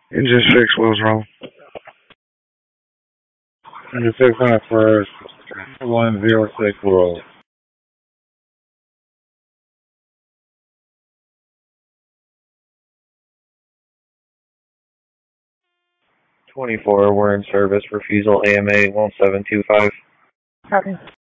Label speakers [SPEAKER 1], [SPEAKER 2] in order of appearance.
[SPEAKER 1] Engine 6 was wrong. Engine 6 on it for 106 roll. 24, we're in service. Refusal AMA 1725.
[SPEAKER 2] Copy.